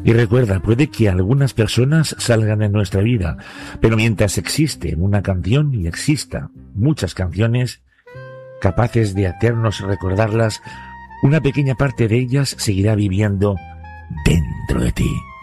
Y recuerda, puede que algunas personas salgan en nuestra vida, pero mientras existe una canción y exista muchas canciones capaces de hacernos recordarlas, una pequeña parte de ellas seguirá viviendo dentro de ti.